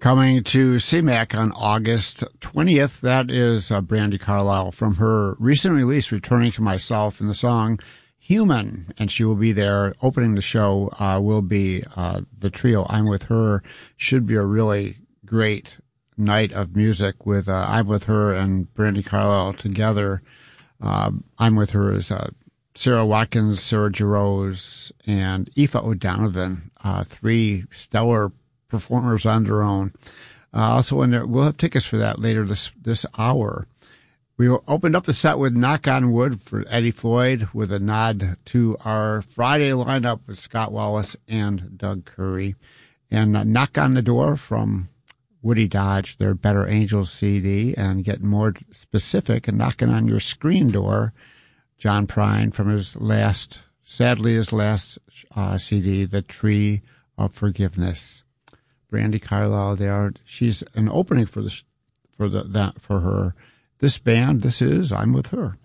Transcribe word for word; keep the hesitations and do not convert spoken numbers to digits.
Coming to C MAC on August twentieth, that is uh, Brandi Carlile from her recent release, Returning to Myself, and the song Human. And she will be there. Opening the show uh, will be uh, the trio I'm With Her. Should be a really great night of music with uh, I'm With Her and Brandi Carlile together. Uh, I'm With Her is uh, Sarah Watkins, Sarah Jarosz, and Aoife O'Donovan, uh, three stellar performers on their own. Uh, also, in there, we'll have tickets for that later this this hour. We opened up the set with Knock on Wood for Eddie Floyd with a nod to our Friday lineup with Scott Wallace and Doug Curry. And uh, Knock on the Door from Woody Dodge, their Better Angels C D, and getting more specific and knocking on your screen door, John Prine from his last, sadly his last uh, C D, The Tree of Forgiveness. Brandi Carlile there. She's an opening for the for the that for her. This band, this is I'm With Her.